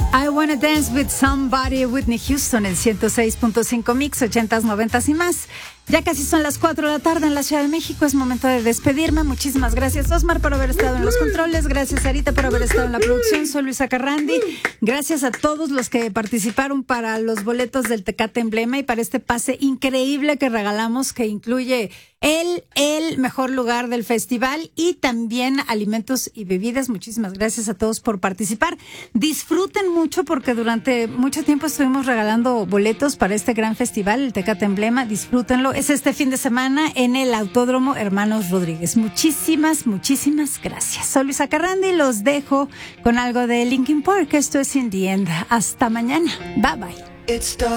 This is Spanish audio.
I Wanna Dance With Somebody, Whitney Houston, en 106.5 Mix, 80s, 90s y más. Ya casi son las 4 de la tarde en la Ciudad de México. Es momento de despedirme. Muchísimas gracias, Osmar, por haber estado en los controles. Gracias, Sarita, por haber estado en la producción. Soy Luisa Carrandi. Gracias a todos los que participaron para los boletos del Tecate Emblema y para este pase increíble que regalamos, que incluye el mejor lugar del festival y también alimentos y bebidas. Muchísimas gracias a todos por participar. Disfruten mucho porque durante mucho tiempo estuvimos regalando boletos para este gran festival, el Tecate Emblema. Disfrútenlo. Es este fin de semana en el Autódromo Hermanos Rodríguez. Muchísimas gracias. Soy Luisa Carrandi. Los dejo con algo de Linkin Park. Esto es In the End. Hasta mañana. Bye bye.